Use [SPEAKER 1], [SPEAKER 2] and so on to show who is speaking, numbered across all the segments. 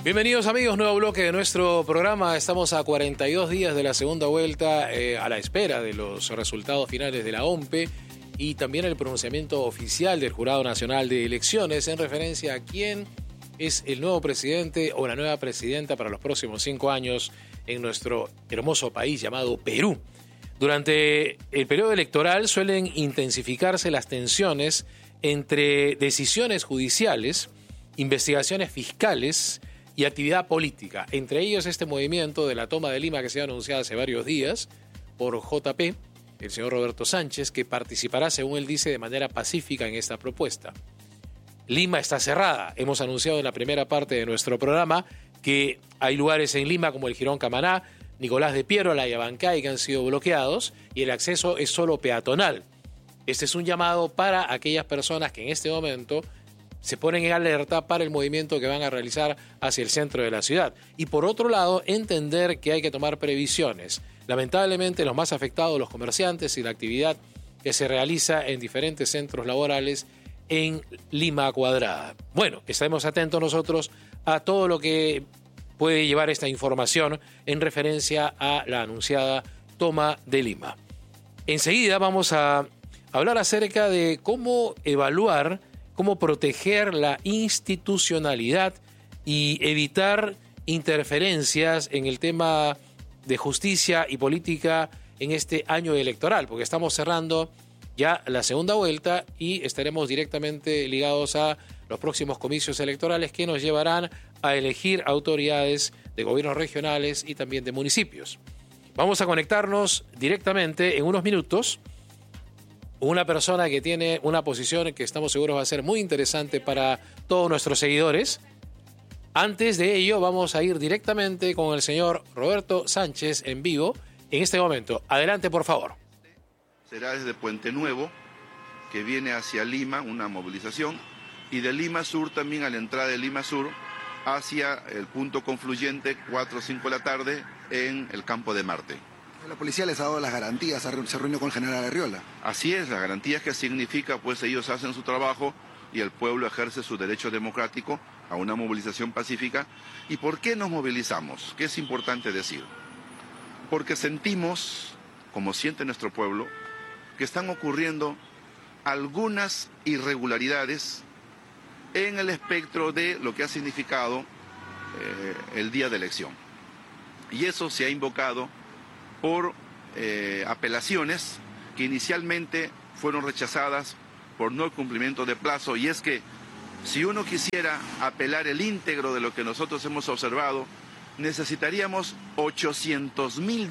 [SPEAKER 1] Bienvenidos amigos, nuevo bloque de nuestro programa. Estamos a 42 días de la segunda vuelta, a la espera de los resultados finales de la OMPE y también el pronunciamiento oficial del Jurado Nacional de Elecciones en referencia a quién es el nuevo presidente o la nueva presidenta para los próximos 5 años en nuestro hermoso país llamado Perú. Durante el periodo electoral suelen intensificarse las tensiones entre decisiones judiciales, investigaciones fiscales y actividad política. Entre ellos este movimiento de la toma de Lima que se ha anunciado hace varios días por JP, el señor Roberto Sánchez, que participará, según él dice, de manera pacífica en esta propuesta. Lima está cerrada. Hemos anunciado en la primera parte de nuestro programa que hay lugares en Lima como el Jirón Camaná, Nicolás de Piero, la Yabancay, que han sido bloqueados y el acceso es solo peatonal. Este es un llamado para aquellas personas que en este momento se ponen en alerta para el movimiento que van a realizar hacia el centro de la ciudad. Y por otro lado, entender que hay que tomar previsiones. Lamentablemente, los más afectados, los comerciantes y la actividad que se realiza en diferentes centros laborales en Lima Cuadrada. Bueno, estaremos atentos nosotros a todo lo que puede llevar esta información en referencia a la anunciada toma de Lima. Enseguida vamos a hablar acerca de cómo evaluar, cómo proteger la institucionalidad y evitar interferencias en el tema de justicia y política en este año electoral, porque estamos cerrando ya la segunda vuelta y estaremos directamente ligados a los próximos comicios electorales que nos llevarán a elegir autoridades de gobiernos regionales y también de municipios. Vamos a conectarnos directamente en unos minutos una persona que tiene una posición que estamos seguros va a ser muy interesante para todos nuestros seguidores. Antes de ello, vamos a ir directamente con el señor Roberto Sánchez en vivo en este momento. Adelante, por favor.
[SPEAKER 2] Será desde Puente Nuevo, que viene hacia Lima, una movilización, y de Lima Sur también a la entrada de Lima Sur hacia el punto confluyente 4 o 5 de la tarde en el Campo de Marte.
[SPEAKER 3] La policía les ha dado las garantías, se reunió con el general Arriola.
[SPEAKER 2] Así es, las garantías que significa, pues ellos hacen su trabajo y el pueblo ejerce su derecho democrático a una movilización pacífica. ¿Y por qué nos movilizamos? ¿Qué es importante decir? Porque sentimos, como siente nuestro pueblo, que están ocurriendo algunas irregularidades en el espectro de lo que ha significado el día de elección. Y eso se ha invocado por apelaciones que inicialmente fueron rechazadas por no cumplimiento de plazo. Y es que si uno quisiera apelar el íntegro de lo que nosotros hemos observado, necesitaríamos $800.000,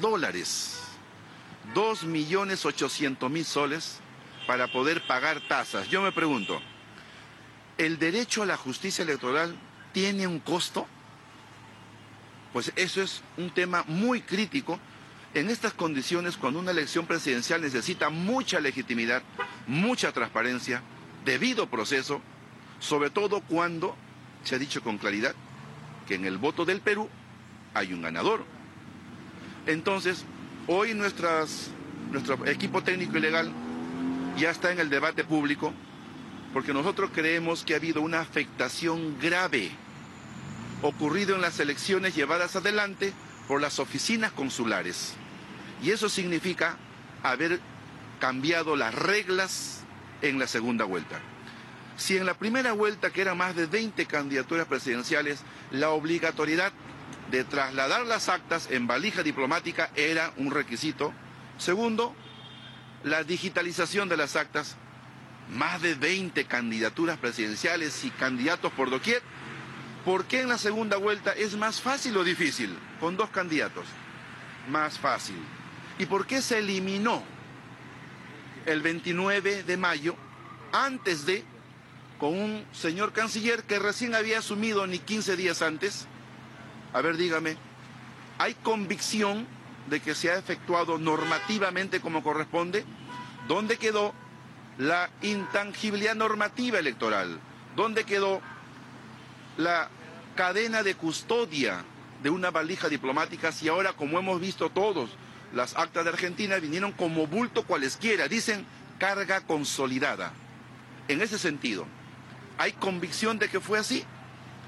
[SPEAKER 2] 2.800.000 soles para poder pagar tasas. Yo me pregunto, ¿el derecho a la justicia electoral tiene un costo? Pues eso es un tema muy crítico. En estas condiciones, cuando una elección presidencial necesita mucha legitimidad, mucha transparencia, debido proceso, sobre todo cuando se ha dicho con claridad que en el voto del Perú hay un ganador. Entonces, hoy nuestro equipo técnico y legal ya está en el debate público porque nosotros creemos que ha habido una afectación grave ocurrido en las elecciones llevadas adelante por las oficinas consulares. Y eso significa haber cambiado las reglas en la segunda vuelta. Si en la primera vuelta, que eran más de 20 candidaturas presidenciales, la obligatoriedad de trasladar las actas en valija diplomática era un requisito. Segundo, la digitalización de las actas, más de 20 candidaturas presidenciales y candidatos por doquier. ¿Por qué en la segunda vuelta es más fácil o difícil? Con 2 candidatos. Más fácil. ¿Y por qué se eliminó el 29 de mayo antes de, con un señor canciller que recién había asumido ni 15 días antes? A ver, dígame, ¿hay convicción de que se ha efectuado normativamente como corresponde? ¿Dónde quedó la intangibilidad normativa electoral? ¿Dónde quedó la cadena de custodia de una valija diplomática si ahora, como hemos visto todos, las actas de Argentina vinieron como bulto cualesquiera, dicen carga consolidada? En ese sentido, ¿hay convicción de que fue así?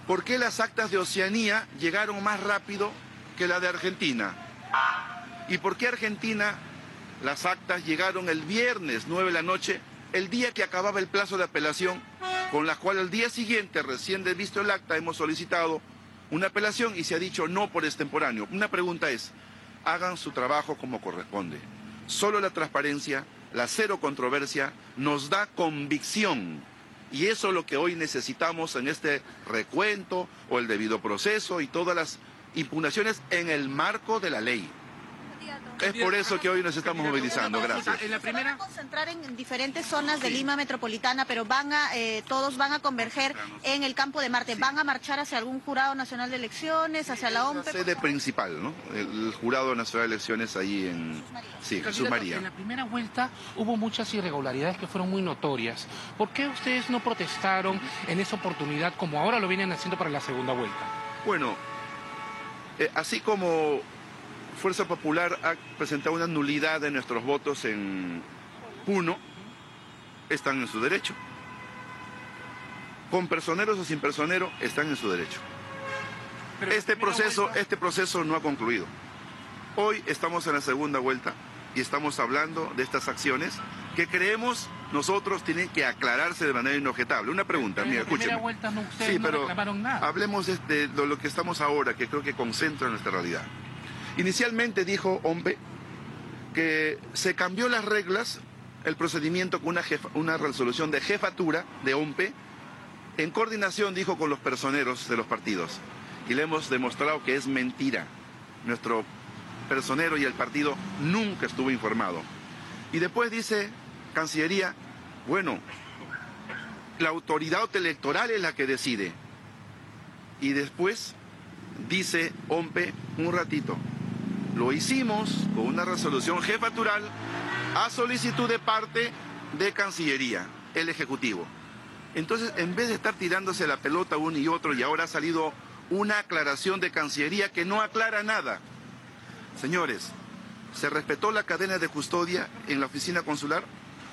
[SPEAKER 2] ¿por qué las actas de Oceanía llegaron más rápido que la de Argentina? ¿Y por qué Argentina, las actas llegaron el viernes 9 de la noche, el día que acababa el plazo de apelación, con la cual al día siguiente, recién de visto el acta, hemos solicitado una apelación y se ha dicho no por extemporáneo? Una pregunta es, hagan su trabajo como corresponde. Solo la transparencia, la cero controversia, nos da convicción. Y eso es lo que hoy necesitamos en este recuento o el debido proceso y todas las impugnaciones en el marco de la ley. Es por eso que hoy nos estamos movilizando. Gracias.
[SPEAKER 4] Se van a concentrar en diferentes zonas de Lima metropolitana, pero todos van a converger en el Campo de Marte. ¿Van a marchar hacia algún Jurado Nacional de Elecciones, hacia la OMP?
[SPEAKER 2] La sede principal, ¿no? El Jurado Nacional de Elecciones ahí en Jesús María.
[SPEAKER 5] En la primera vuelta hubo muchas irregularidades que fueron muy notorias. ¿Por qué ustedes no protestaron en esa oportunidad como ahora lo vienen haciendo para la segunda vuelta?
[SPEAKER 2] Bueno, así como Fuerza Popular ha presentado una nulidad de nuestros votos en Puno, están en su derecho. Con personeros o sin personero, están en su derecho. Pero este proceso no ha concluido. Hoy estamos en la segunda vuelta y estamos hablando de estas acciones que creemos nosotros tienen que aclararse de manera inobjetable. Una pregunta, mira, escúcheme.
[SPEAKER 5] En la primera vuelta ustedes no reclamaron nada.
[SPEAKER 2] Hablemos de lo que estamos ahora, que creo que concentra nuestra realidad. Inicialmente dijo OMPE que se cambió las reglas, el procedimiento con una resolución de jefatura de OMPE, en coordinación, dijo, con los personeros de los partidos. Y le hemos demostrado que es mentira. Nuestro personero y el partido nunca estuvo informado. Y después dice Cancillería, bueno, la autoridad electoral es la que decide. Y después dice OMPE, un ratito, lo hicimos con una resolución jefatural a solicitud de parte de Cancillería, el Ejecutivo. Entonces, en vez de estar tirándose la pelota uno y otro, y ahora ha salido una aclaración de Cancillería que no aclara nada. Señores, ¿se respetó la cadena de custodia en la oficina consular?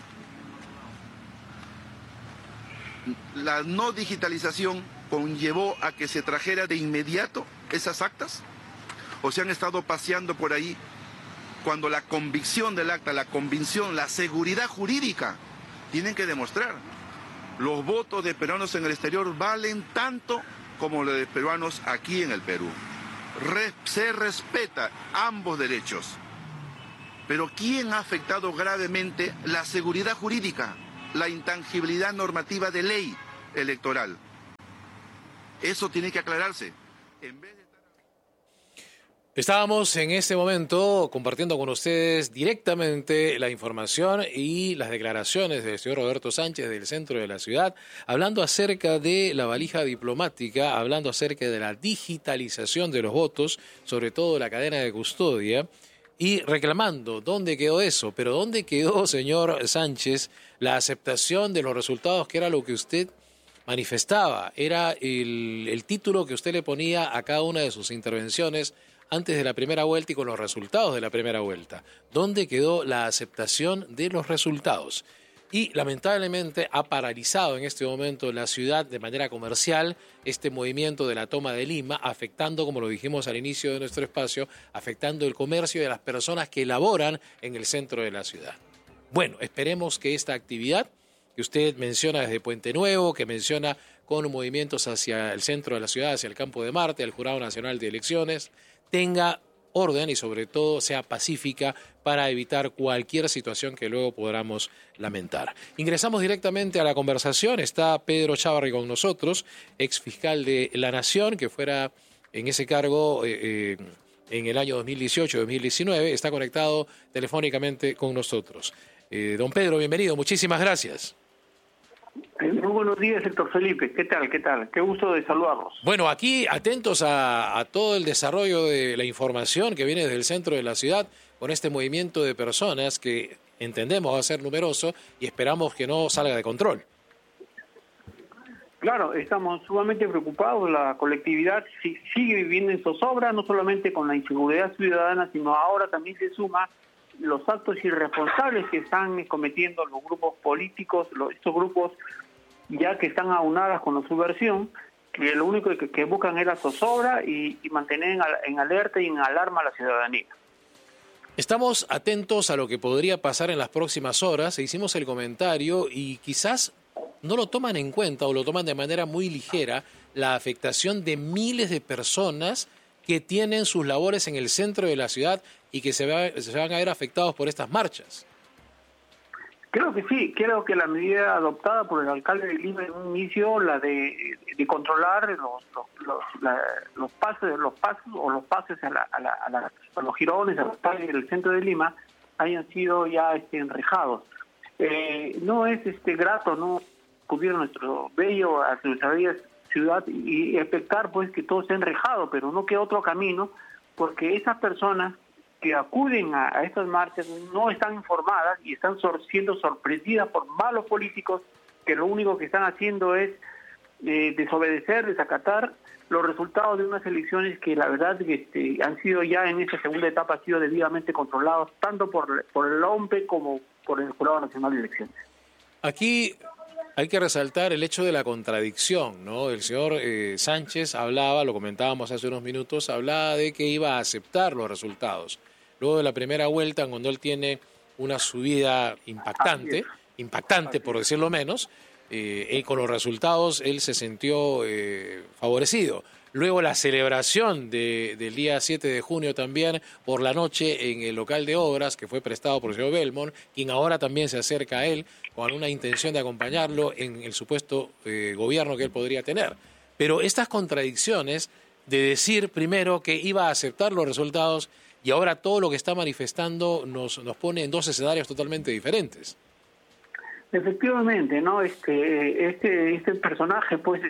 [SPEAKER 2] ¿La no digitalización conllevó a que se trajera de inmediato esas actas? ¿O se han estado paseando por ahí cuando la convicción del acta, la convicción, la seguridad jurídica tienen que demostrar? Los votos de peruanos en el exterior valen tanto como los de peruanos aquí en el Perú. Se respeta ambos derechos. Pero ¿quién ha afectado gravemente la seguridad jurídica, la intangibilidad normativa de ley electoral? Eso tiene que aclararse.
[SPEAKER 1] Estábamos en este momento compartiendo con ustedes directamente la información y las declaraciones del señor Roberto Sánchez del centro de la ciudad, hablando acerca de la valija diplomática, hablando acerca de la digitalización de los votos, sobre todo la cadena de custodia, y reclamando dónde quedó eso. Pero ¿dónde quedó, señor Sánchez, la aceptación de los resultados, que era lo que usted manifestaba? Era el título que usted le ponía a cada una de sus intervenciones antes de la primera vuelta y con los resultados de la primera vuelta. ¿Dónde quedó la aceptación de los resultados? Y lamentablemente ha paralizado en este momento la ciudad de manera comercial este movimiento de la toma de Lima, afectando, como lo dijimos al inicio de nuestro espacio, afectando el comercio de las personas que laboran en el centro de la ciudad. Bueno, esperemos que esta actividad que usted menciona desde Puente Nuevo, que menciona con movimientos hacia el centro de la ciudad, hacia el Campo de Marte, al Jurado Nacional de Elecciones, tenga orden y sobre todo sea pacífica para evitar cualquier situación que luego podamos lamentar. Ingresamos directamente a la conversación. Está Pedro Chávarri con nosotros, ex fiscal de la Nación, que fuera en ese cargo en el año 2018-2019. Está conectado telefónicamente con nosotros. Don Pedro, bienvenido. Muchísimas gracias.
[SPEAKER 6] Muy buenos días, Héctor Felipe. ¿Qué tal? ¿Qué tal? Qué gusto de saludarlos.
[SPEAKER 1] Bueno, aquí atentos a todo el desarrollo de la información que viene desde el centro de la ciudad con este movimiento de personas que entendemos va a ser numeroso y esperamos que no salga de control.
[SPEAKER 6] Claro, estamos sumamente preocupados. La colectividad sigue viviendo en zozobra, no solamente con la inseguridad ciudadana, sino ahora también se suma los actos irresponsables que están cometiendo los grupos políticos, estos grupos ya que están aunadas con la subversión, que lo único que buscan es la zozobra y mantener en alerta y en alarma a la ciudadanía.
[SPEAKER 1] Estamos atentos a lo que podría pasar en las próximas horas. Hicimos el comentario y quizás no lo toman en cuenta o lo toman de manera muy ligera la afectación de miles de personas que tienen sus labores en el centro de la ciudad y que se van a ver afectados por estas marchas.
[SPEAKER 6] Creo que sí, creo que la medida adoptada por el alcalde de Lima en un inicio, la de controlar los pases a los jirones, a las calles del centro de Lima, hayan sido ya enrejados. No es grato, no cubrir nuestro bello, a nuestra bella ciudad y expectar pues que todo esté enrejado, pero no queda otro camino, porque esas personas que acuden a estas marchas no están informadas y están siendo sorprendidas por malos políticos que lo único que están haciendo es desobedecer, desacatar los resultados de unas elecciones que la verdad han sido ya en esta segunda etapa han sido debidamente controlados tanto por el OMPE como por el Jurado Nacional de Elecciones.
[SPEAKER 1] Aquí hay que resaltar el hecho de la contradicción, ¿no? El señor Sánchez hablaba, lo comentábamos hace unos minutos, hablaba de que iba a aceptar los resultados. Luego de la primera vuelta, cuando él tiene una subida impactante por decirlo menos, con los resultados él se sintió favorecido. Luego la celebración del día 7 de junio también por la noche en el local de obras que fue prestado por el señor Belmont, quien ahora también se acerca a él con una intención de acompañarlo en el supuesto gobierno que él podría tener. Pero estas contradicciones de decir primero que iba a aceptar los resultados y ahora todo lo que está manifestando nos pone en dos escenarios totalmente diferentes.
[SPEAKER 6] Efectivamente, ¿no? Este personaje, pues,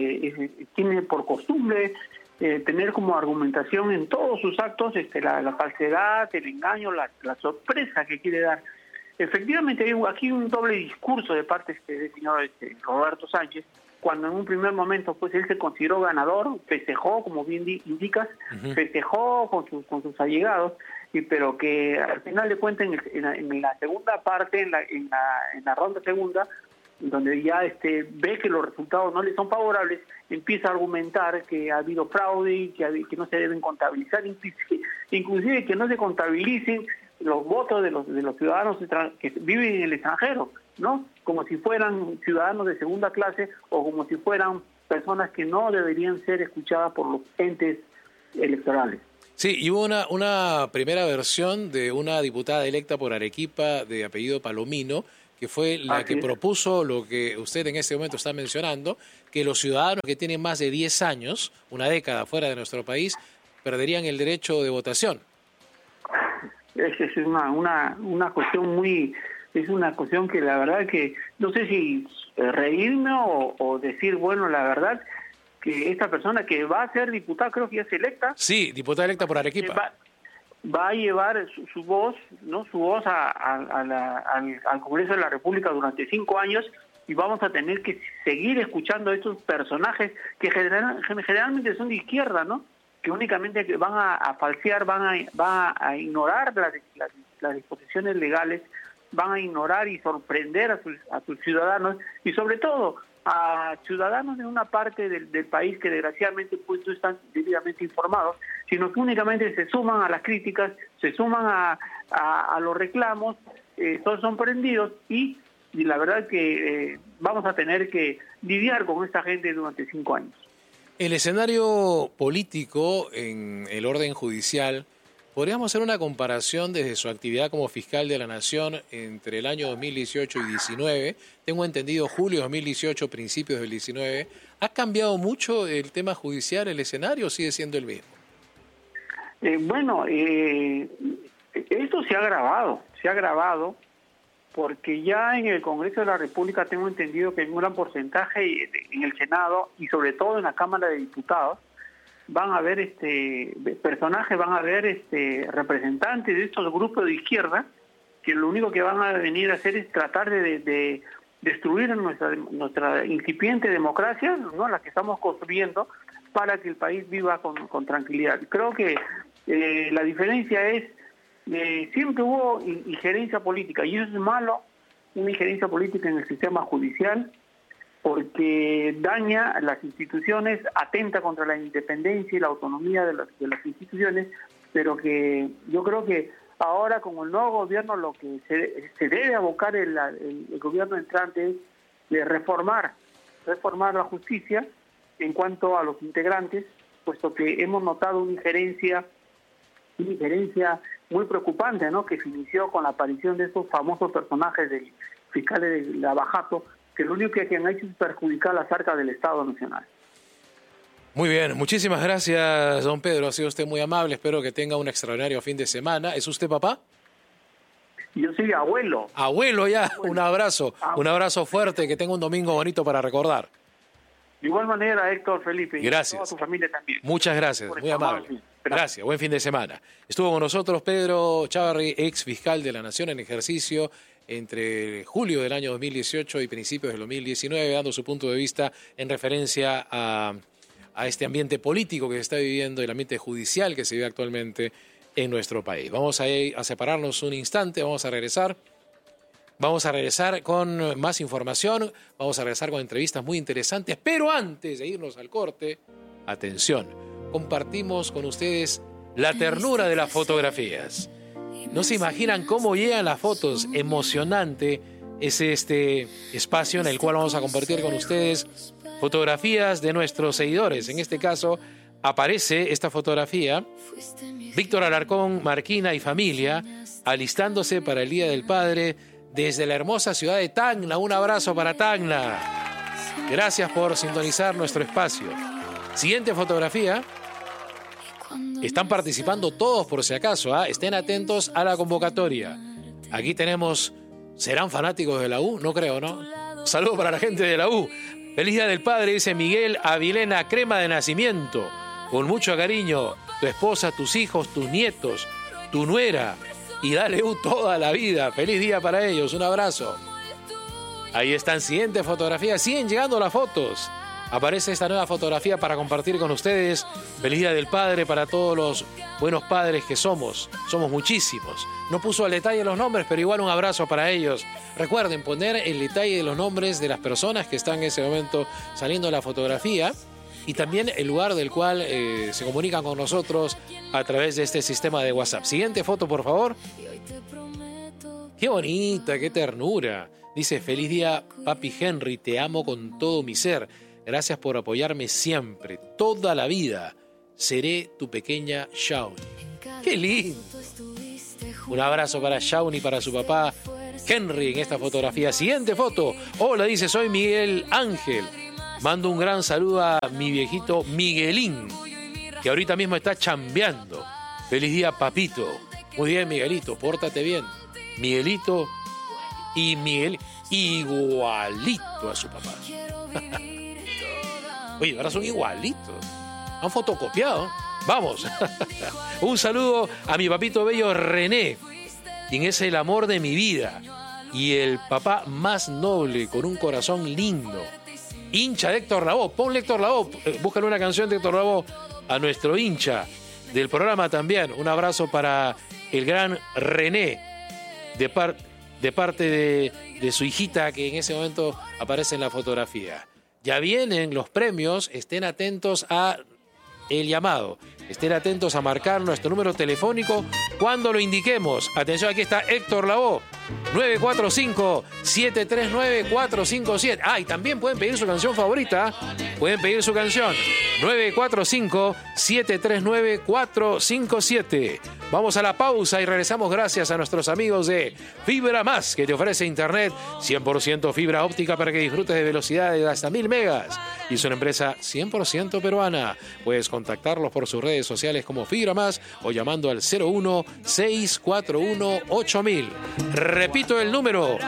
[SPEAKER 6] tiene por costumbre tener como argumentación en todos sus actos la falsedad, el engaño, la sorpresa que quiere dar. Efectivamente, hay aquí un doble discurso de parte del señor Roberto Sánchez, cuando en un primer momento pues él se consideró ganador, festejó, como bien indicas, festejó con sus allegados, pero que al final de cuentas en la segunda parte, en la ronda segunda, donde ya ve que los resultados no le son favorables, empieza a argumentar que ha habido fraude y que no se deben contabilizar, inclusive que no se contabilicen los votos de los ciudadanos que viven en el extranjero, ¿no? Como si fueran ciudadanos de segunda clase o como si fueran personas que no deberían ser escuchadas por los entes electorales.
[SPEAKER 1] Sí, y hubo una primera versión de una diputada electa por Arequipa de apellido Palomino, que fue la que propuso lo que usted en este momento está mencionando, que los ciudadanos que tienen más de 10 años, una década fuera de nuestro país, perderían el derecho de votación.
[SPEAKER 6] Es una cuestión es una cuestión que la verdad que no sé si reírme o decir, bueno, la verdad que esta persona que va a ser diputada, creo que ya es electa.
[SPEAKER 1] Sí, diputada electa por Arequipa.
[SPEAKER 6] Va a llevar su voz, ¿no? Su voz al Congreso de la República durante 5 años y vamos a tener que seguir escuchando a estos personajes que generalmente son de izquierda, ¿no? Que únicamente van a falsear, van a ignorar las disposiciones legales, van a ignorar y sorprender a sus ciudadanos y sobre todo a ciudadanos de una parte del país que desgraciadamente pues no están debidamente informados, sino que únicamente se suman a las críticas, se suman a los reclamos, son sorprendidos y la verdad que vamos a tener que lidiar con esta gente durante 5 años.
[SPEAKER 1] El escenario político en el orden judicial, podríamos hacer una comparación desde su actividad como fiscal de la Nación entre el año 2018 y 2019. Tengo entendido julio de 2018, principios del 2019. ¿Ha cambiado mucho el tema judicial, el escenario, o sigue siendo el mismo?
[SPEAKER 6] Esto se ha agravado porque ya en el Congreso de la República tengo entendido que hay un gran porcentaje en el Senado y sobre todo en la Cámara de Diputados van a haber personajes, van a haber representantes de estos grupos de izquierda que lo único que van a venir a hacer es tratar de destruir nuestra incipiente democracia, ¿no? La que estamos construyendo para que el país viva con tranquilidad. Creo que la diferencia es siempre hubo injerencia política y eso es malo, una injerencia política en el sistema judicial, porque daña las instituciones, atenta contra la independencia y la autonomía de las instituciones, pero que yo creo que ahora con el nuevo gobierno lo que se debe abocar el gobierno entrante es de reformar la justicia en cuanto a los integrantes, puesto que hemos notado una injerencia muy preocupante, ¿no?, que se inició con la aparición de estos famosos personajes del fiscal de Lavajato, que lo único que han hecho es perjudicar las arcas del Estado Nacional.
[SPEAKER 1] Muy bien, muchísimas gracias, don Pedro. Ha sido usted muy amable. Espero que tenga un extraordinario fin de semana. ¿Es usted papá?
[SPEAKER 6] Yo soy abuelo.
[SPEAKER 1] Abuelo ya, un abrazo fuerte, que tenga un domingo bonito para recordar.
[SPEAKER 6] De igual manera, Héctor, Felipe,
[SPEAKER 1] gracias.
[SPEAKER 6] Y a toda tu familia también.
[SPEAKER 1] Muchas gracias, muy amable. Gracias, buen fin de semana. Estuvo con nosotros Pedro Chávarri, ex fiscal de la Nación en ejercicio entre julio del año 2018 y principios del 2019, dando su punto de vista en referencia a este ambiente político que se está viviendo, el ambiente judicial que se vive actualmente en nuestro país. Vamos a separarnos un instante, vamos a regresar con más información, vamos a regresar con entrevistas muy interesantes, pero antes de irnos al corte, atención, compartimos con ustedes la ternura de las fotografías. No se imaginan cómo llegan las fotos, emocionante es este espacio en el cual vamos a compartir con ustedes fotografías de nuestros seguidores. En este caso aparece esta fotografía, Víctor Alarcón, Marquina y familia, alistándose para el Día del Padre desde la hermosa ciudad de Tacna. Un abrazo para Tacna. Gracias por sintonizar nuestro espacio. Siguiente fotografía. Están participando todos por si acaso, estén atentos a la convocatoria. Aquí tenemos, ¿serán fanáticos de la U? No creo, ¿no? Saludos para la gente de la U. Feliz Día del Padre, dice Miguel Avilena, crema de nacimiento. Con mucho cariño, tu esposa, tus hijos, tus nietos, tu nuera. Y dale U toda la vida. Feliz día para ellos, un abrazo. Ahí están, siguiente fotografía. Siguen llegando las fotos. Aparece esta nueva fotografía para compartir con ustedes. Feliz Día del Padre para todos los buenos padres que somos. Somos muchísimos. No puso al detalle los nombres, pero igual un abrazo para ellos. Recuerden poner el detalle de los nombres de las personas que están en ese momento saliendo de la fotografía y también el lugar del cual se comunican con nosotros a través de este sistema de WhatsApp. Siguiente foto, por favor. Qué bonita, qué ternura. Dice, feliz día, papi Henry, te amo con todo mi ser. Gracias por apoyarme siempre, toda la vida. Seré tu pequeña Shawnee. ¡Qué lindo! Un abrazo para Shawnee, para su papá Henry en esta fotografía. Siguiente foto. Hola, dice, soy Miguel Ángel. Mando un gran saludo a mi viejito Miguelín, que ahorita mismo está chambeando. Feliz día, papito. Muy bien, Miguelito, pórtate bien. Miguelito y Miguel igualito a su papá. Oye, ahora son igualitos. Han fotocopiado. Vamos. Un saludo a mi papito bello René, quien es el amor de mi vida y el papá más noble, con un corazón lindo. Hincha de Héctor Lavoe. Ponle Héctor Lavoe. Búscale una canción de Héctor Lavoe a nuestro hincha del programa también. Un abrazo para el gran René, de parte de su hijita, que en ese momento aparece en la fotografía. Ya vienen los premios, estén atentos a el llamado, estén atentos a marcar nuestro número telefónico cuando lo indiquemos. Atención, aquí está Héctor Lavoe, 945-739-457. Y también pueden pedir su canción favorita, pueden pedir su canción, 945-739-457. Vamos a la pausa y regresamos gracias a nuestros amigos de Fibra Más, que te ofrece internet 100% fibra óptica para que disfrutes de velocidades de hasta 1000 megas. Y es una empresa 100% peruana. Puedes contactarlos por sus redes sociales como Fibra Más o llamando al 01-641-8000. Repito el número,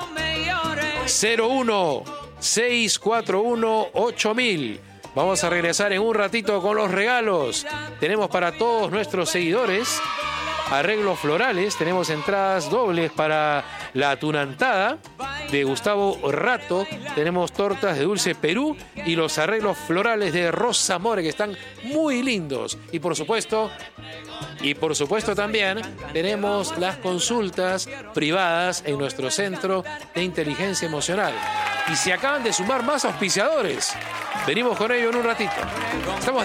[SPEAKER 1] 01-641-8000. Vamos a regresar en un ratito con los regalos. Tenemos para todos nuestros seguidores arreglos florales. Tenemos entradas dobles para la tunantada de Gustavo Rato. Tenemos tortas de Dulce Perú y los arreglos florales de Rosa More, que están muy lindos. Y por supuesto también tenemos las consultas privadas en nuestro centro de inteligencia emocional. y se acaban de sumar más auspiciadores. Venimos con ello en un ratito. Estamos